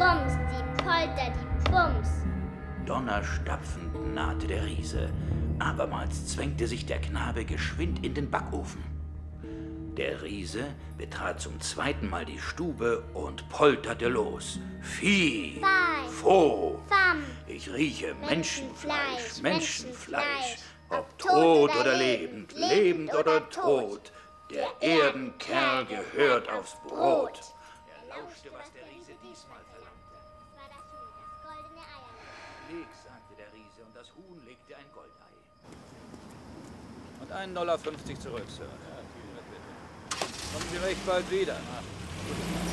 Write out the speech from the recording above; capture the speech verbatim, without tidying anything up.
Bums, die Polter, die Bums. Donnerstapfend nahte der Riese. Abermals zwängte sich der Knabe geschwind in den Backofen. Der Riese betrat zum zweiten Mal die Stube und polterte los. Vieh, Fei, Foh, Fam, ich rieche Menschenfleisch, Menschenfleisch, Menschenfleisch, ob ob tot tot oder oder lebend, lebend, lebend oder oder tot. tot, der Erdenkerl gehört aufs Brot. Er lauschte, was der Riese diesmal verlangte. Das war das Huhn, das goldene Ei. Leg, sagte der Riese, und das Huhn legte ein Goldei. Und einen Dollar fünfzig zurück, Sir. Kommen Sie recht bald wieder.